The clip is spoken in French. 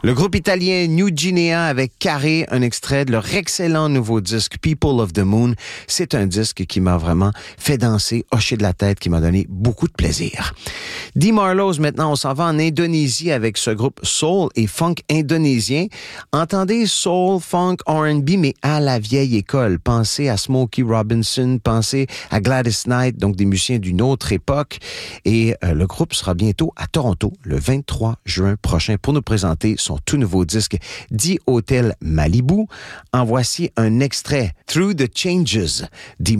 Le groupe italien New Guinea avec Carré, un extrait de leur excellent nouveau disque People of the Moon. C'est un disque qui m'a vraiment fait danser, hocher de la tête, qui m'a donné beaucoup de plaisir. Dee Marlowe, maintenant, on s'en va en Indonésie avec ce groupe soul et funk indonésien. Entendez soul, funk, R&B, mais à la vieille école. Pensez à Smokey Robinson, pensez à Gladys Knight, donc des musiciens d'une autre époque. Et le groupe sera bientôt à Toronto, le 23 juin prochain, pour nous présenter son tout nouveau disque The Hotel Malibu. En voici un extrait, Through the Changes, Dee